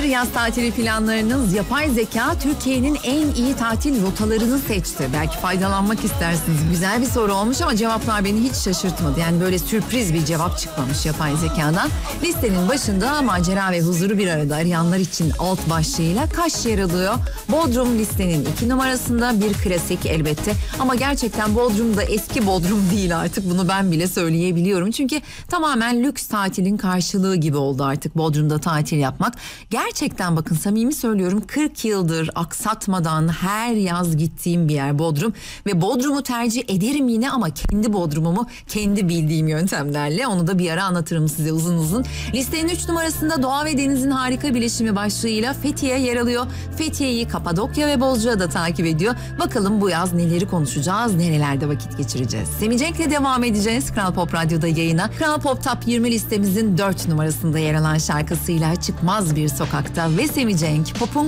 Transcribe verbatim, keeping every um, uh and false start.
Yaz tatili planlarınız, yapay zeka Türkiye'nin en iyi tatil rotalarını seçti. Belki faydalanmak istersiniz. Güzel bir soru olmuş ama cevaplar beni hiç şaşırtmadı. Yani böyle sürpriz bir cevap çıkmamış yapay zekadan. Listenin başında macera ve huzuru bir arada arayanlar için alt başlığıyla Kaş yer alıyor. Bodrum listenin iki numarasında, bir klasik elbette. Ama gerçekten Bodrum da eski Bodrum değil artık. Bunu ben bile söyleyebiliyorum. Çünkü tamamen lüks tatilin karşılığı gibi oldu artık Bodrum'da tatil yapmak. Gerçekten bakın samimi söylüyorum, kırk yıldır aksatmadan her yaz gittiğim bir yer Bodrum. Ve Bodrum'u tercih ederim yine ama kendi Bodrum'umu kendi bildiğim yöntemlerle. Onu da bir ara anlatırım size uzun uzun. Listenin üç numarasında doğa ve denizin harika birleşimi başlığıyla Fethiye yer alıyor. Fethiye'yi Kapadokya ve Bozcaada takip ediyor. Bakalım bu yaz neleri konuşacağız, nerelerde vakit geçireceğiz. Semih Cenk'le devam edeceğiz Kral Pop Radyo'da yayına. Kral Pop Top yirmi listemizin dört numarasında yer alan şarkısıyla Çıkmaz Bir Sokakta ve Semih Cenk Pop'un